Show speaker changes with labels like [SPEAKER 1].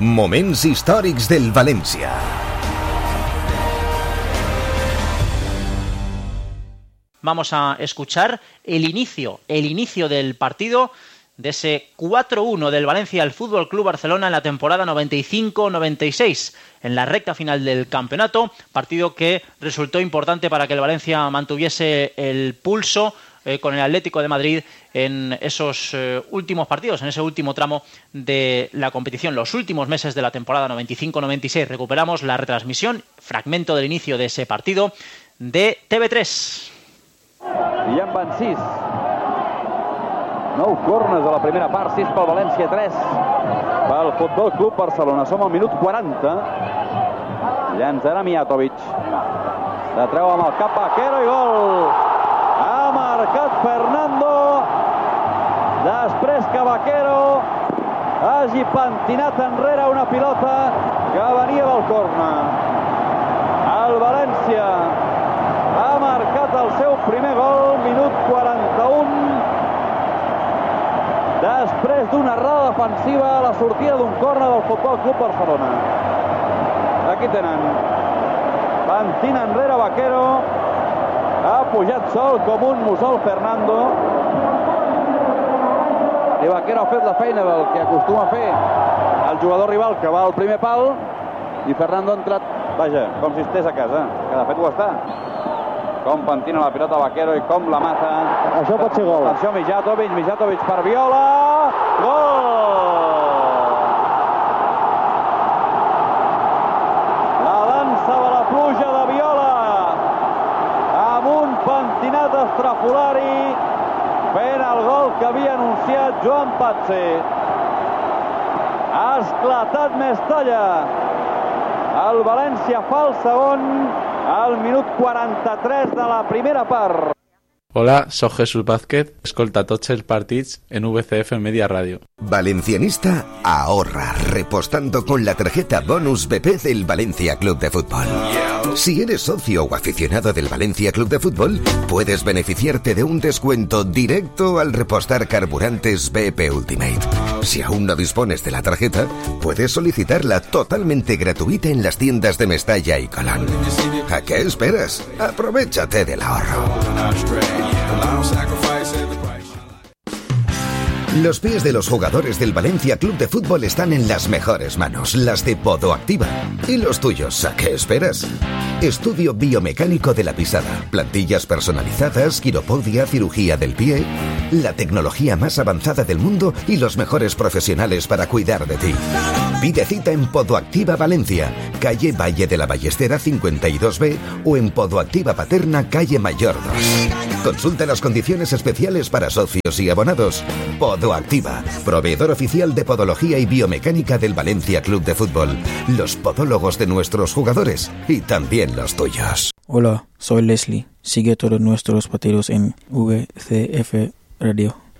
[SPEAKER 1] Moments històrics del València.
[SPEAKER 2] Vamos a escuchar el inicio del partido, de ese 4-1 del Valencia al Fútbol Club Barcelona en la temporada 95-96, en la recta final del campeonato, partido que resultó importante para que el Valencia mantuviese el pulso con el Atlético de Madrid en esos últimos partidos, en ese último tramo de la competición, los últimos meses de la temporada 95-96. Recuperamos la retransmisión, fragmento del inicio de ese partido de TV3.
[SPEAKER 3] I en van 6. 9 corners a la primera part, 6 pel València, 3 pel Futbol Club Barcelona. Som al minut 40. Llançarà Mijatovic. La treu amb el cap Vaquero i gol. Ha marcat Fernando. Després que Vaquero hagi pentinat enrere una pilota que venia del corner. El València ha marcat el seu primer gol, minut 41, després d'una errada defensiva a la sortida d'un córner del Futbol Club Barcelona. Aquí tenen. Pentina enrere Vaquero, ha pujat sol com un mussol Fernando, i Vaquero ha fet la feina del que acostuma a fer el jugador rival que va al primer pal, i Fernando ha entrat, vaja, com si estés a casa, que de fet ho està. Com pentina la pilota Vaquero i com la mata. Això pot ser gol. Atenció, Mijatovic per Viola. Gol! La dansa de la pluja de Viola, amb un pentinat estrafolari, fent el gol que havia anunciat Joan Patse. Ha esclatat Mestalla. El València fa el segon al minut 43 de la primera part.
[SPEAKER 4] Hola, soc Jesús Vázquez, escolta tots els partits en VCF Media Radio.
[SPEAKER 1] Valencianista ahorra repostando con la tarjeta Bonus BP del Valencia Club de Fútbol. Si eres socio o aficionado del Valencia Club de Fútbol, puedes beneficiarte de un descuento directo al repostar carburantes BP Ultimate. Si aún no dispones de la tarjeta, puedes solicitarla totalmente gratuita en las tiendas de Mestalla y Colón. ¿A qué esperas? Aprovechate del ahorro. Los pies de los jugadores del Valencia Club de Fútbol están en las mejores manos, las de Podoactiva. ¿Y los tuyos? ¿A qué esperas? Estudio biomecánico de la pisada, plantillas personalizadas, quiropodia, cirugía del pie, la tecnología más avanzada del mundo y los mejores profesionales para cuidar de ti. Pide cita en Podoactiva Valencia, calle Valle de la Ballestera 52B o en Podoactiva Paterna, calle Mayor 2. Consulta las condiciones especiales para socios y abonados. Podoactiva, proveedor oficial de podología y biomecánica del Valencia Club de Fútbol. Los podólogos de nuestros jugadores y también los tuyos.
[SPEAKER 5] Hola, soy Leslie. Sigue todos nuestros partidos en VCF Radio.